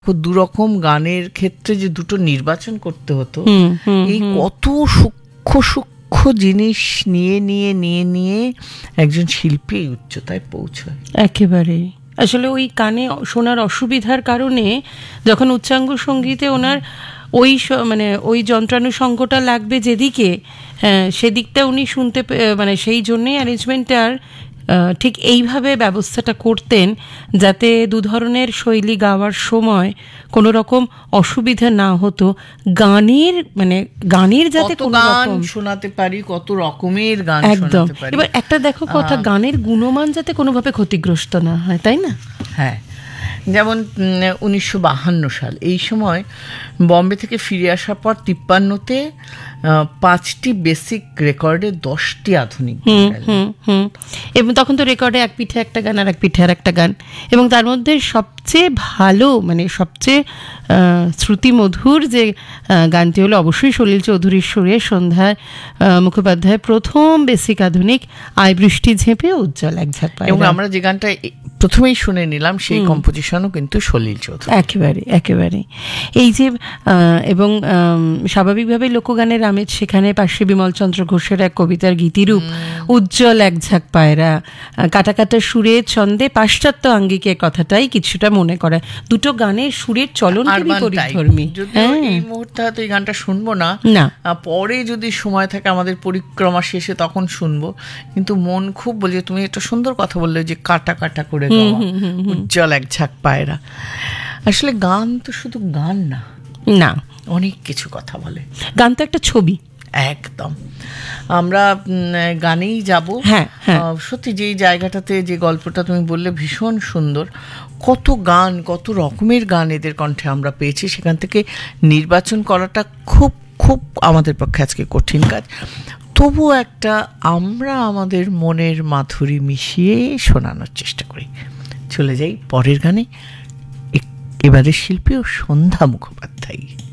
দুরকম গানের ক্ষেত্রে যে দুটো নির্বাচন করতে হতো, এই কত সূক্ষ্ম সূক্ষ্ম জিনিস নিয়ে নিয়ে নিয়ে নিয়ে একজন শিল্পী এই উচ্চতায় পৌঁছয়। একেবারে আসলে ওই কানে শোনার অসুবিধার কারণে যখন উচ্চাঙ্গ সঙ্গীতে ওনার ওই মানে ওই যন্ত্রানুষঙ্গটা লাগবে যেদিকে, সেদিকটা উনি শুনতে মানে সেই জন্যই অ্যারেঞ্জমেন্টটার ঠিক এইভাবে ব্যবস্থাটা করতেন যাতে দু ধরনের শৈলী গাওয়ার সময় কোনো রকম অসুবিধা না হতো। গানের মানে গানের যাতে কোনো রকম শোনাতে পারি, কত রকমের গান একদম। শোনাতে পারি। এবার একটা দেখো কথা, গানের গুণমান যাতে কোনোভাবে ক্ষতিগ্রস্ত না হয়, তাই না? হ্যাঁ, যেমন 1952 সাল এই সময় বম্বে থেকে ফিরে আসার পর 53তে 5টি বেসিক রেকর্ডে 10টি আধুনিক এবং তখন তো রেকর্ডে এক পিঠে একটা গান আর এক পিঠে আর একটা গান, এবং তার মধ্যে সবচেয়ে ভালো মানে সবচেয়ে শ্রুতিমধুর যে গানটি হলো অবশ্যই সলিল চৌধুরীর সুরে সন্ধ্যা মুখোপাধ্যায় প্রথম বেসিক আধুনিক আয় বৃষ্টি ঝেঁপে উজ্জ্বল এক ঝাঁক পায়রা। এবং আমরা যে গানটা প্রথমেই শুনে নিলাম সেই কম্পোজিশনও কিন্তু সলিল চৌধুরী। একেবারে একেবারে এই যে এবং স্বাভাবিকভাবে লোকগানের আমেজ সেখানে পাশে বিমলচন্দ্র ঘোষের এক কবিতার গীতিরূপ উজ্জ্বল এক ঝাঁক পায়রা, কাটা কাটা সুরে ছন্দে পাশ্চাত্য আঙ্গিকের কথাটাই কিছুটা মনে করা। দুটো গানের সুরের চলন বিপরীতধর্মী। এই মুহূর্তে হয়তো এই গানটা শুনবো না, পরে যদি সময় থাকে আমাদের পরিক্রমা শেষে তখন শুনবো, কিন্তু মন খুব বলছে। তুমি একটা সুন্দর কথা বললে যে কাটা কাটা করে গাওয়া উজ্জ্বল এক ঝাঁক পায়রা। আসলে গান তো শুধু গান না, না অনেক কিছু কথা বলে। গান তো একটা ছবি। একদম। আমরা গানেই যাব। হ্যাঁ, সত্যি যেই জায়গাটাতে যে গল্পটা তুমি বললে ভীষণ সুন্দর। কত গান, কত রকমের গান এদের কণ্ঠে আমরা পেয়েছি, সেখান থেকে নির্বাচন করাটা খুব খুব আমাদের পক্ষে আজকে কঠিন কাজ। তবু একটা আমরা আমাদের মনের মাধুরী মিশিয়ে শোনানোর চেষ্টা করি। চলে যাই পরের গানে। এবারের শিল্পী ও সন্ধ্যা মুখোপাধ্যায়।